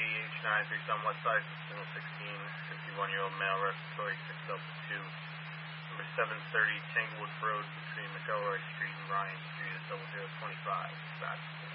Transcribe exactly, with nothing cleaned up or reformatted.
H nine three on west side, signal sixteen, fifty-one-year-old male, respiratory six Delta two. Number seven thirty Tanglewood Road between McElroy Street and Ryan Street is double zero twenty-five. Back.